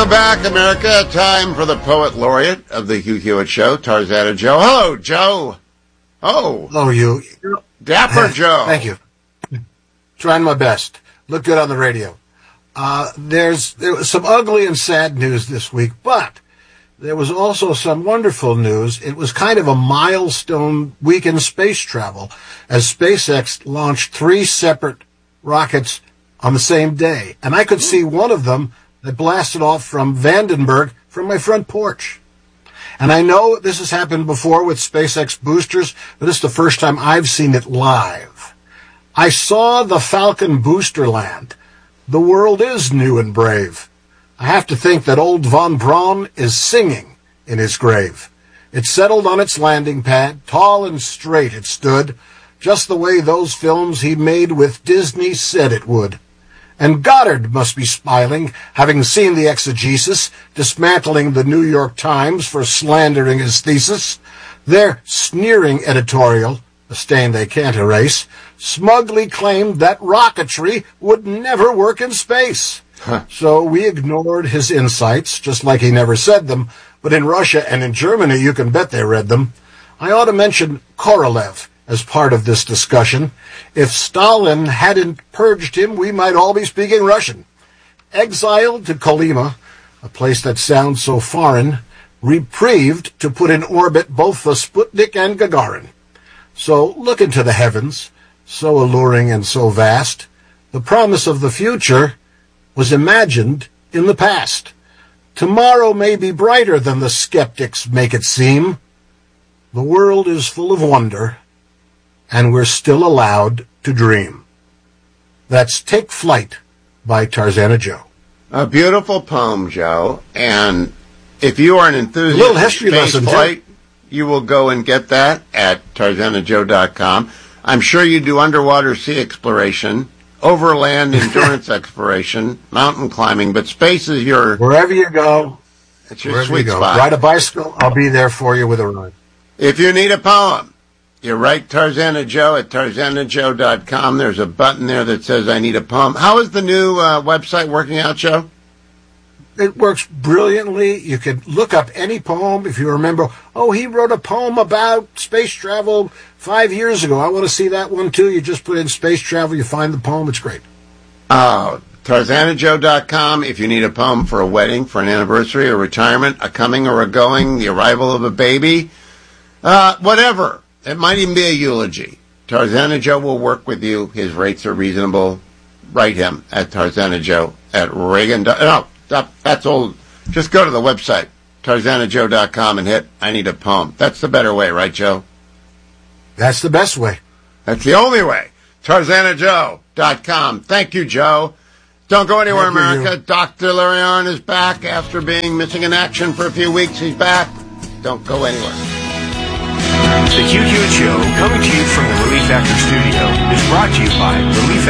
Welcome back, America. Time for the poet laureate of the Hugh Hewitt Show, Tarzana Joe. Hello, Joe. Oh. Hello, you. Dapper Joe. Thank you. Trying my best. Look good on the radio. There was some ugly and sad news this week, but there was also some wonderful news. It was kind of a milestone week in space travel as SpaceX launched 3 separate rockets on the same day. And I could see one of them that blasted off from Vandenberg from my front porch. And I know this has happened before with SpaceX boosters, but this is the first time I've seen it live. I saw the Falcon booster land. The world is new and brave. I have to think that old von Braun is singing in his grave. It settled on its landing pad, tall and straight it stood, just the way those films he made with Disney said it would. And Goddard must be smiling, having seen the exegesis, dismantling the New York Times for slandering his thesis. Their sneering editorial, a stain they can't erase, smugly claimed that rocketry would never work in space. So we ignored his insights, just like he never said them, but in Russia and in Germany you can bet they read them. I ought to mention Korolev as part of this discussion. If Stalin hadn't purged him, we might all be speaking Russian. Exiled to Kolyma, a place that sounds so foreign, reprieved to put in orbit both the Sputnik and Gagarin. So look into the heavens, so alluring and so vast. The promise of the future was imagined in the past. Tomorrow may be brighter than the skeptics make it seem. The world is full of wonder, and we're still allowed to dream. That's Take Flight by Tarzana Joe. A beautiful poem, Joe. And if you are an enthusiast of space flight, you will go and get that at tarzanajoe.com. I'm sure you do underwater sea exploration, overland endurance exploration, mountain climbing, but space is your... Wherever you go, it's your sweet spot. Ride a bicycle, I'll be there for you with a ride. If you need a poem, you write Tarzana Joe at tarzanajoe.com. There's a button there that says, I need a poem. How is the new website working out, Joe? It works brilliantly. You can look up any poem if you remember. Oh, he wrote a poem about space travel 5 years ago. I want to see that one, too. You just put in space travel, you find the poem. It's great. Tarzanajoe.com. If you need a poem for a wedding, for an anniversary, a retirement, a coming or a going, the arrival of a baby, whatever. It might even be a eulogy. Tarzana Joe will work with you. His rates are reasonable. Write him at tarzanajoe at Reagan. No, that's old. Just go to the website, tarzanajoe.com, and hit I need a poem. That's the better way, right, Joe? That's the best way. That's the only way. tarzanajoe.com. Thank you, Joe. Don't go anywhere, America. Dr. Larry Arnn is back after being missing in action for a few weeks. He's back. Don't go anywhere. The Hugh Hewitt Show, coming to you from the Relief Factor studio, is brought to you by Relief